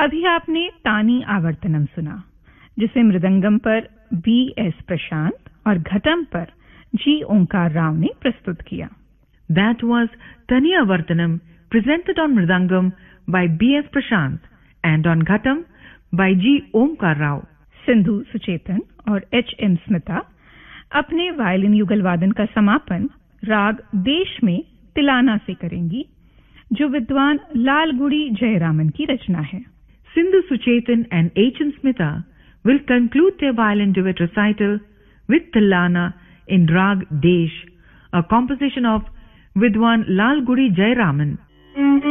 अभी आपने तानी आवर्तनम सुना, जिसे मृदंगम पर B.S. प्रशांत और घटम पर G. ओंकार राव ने प्रस्तुत किया। That was Tani Avartanam, presented on Mridangam by B.S. Prashant and on Ghatam by G. Omkar Rao. Sindhu Suchetan और H.M. स्मिता अपने वायलिन युगल वादन का समापन राग देश में तिलाना से करेंगी, जो विद्वान लालगुड़ी जयरामन की रचना है। Sindhu Suchetan and H.M. Smita will conclude their violin duet recital with Tilana in Rag Desh, a composition of Vidwan Lalgudi Jayaraman.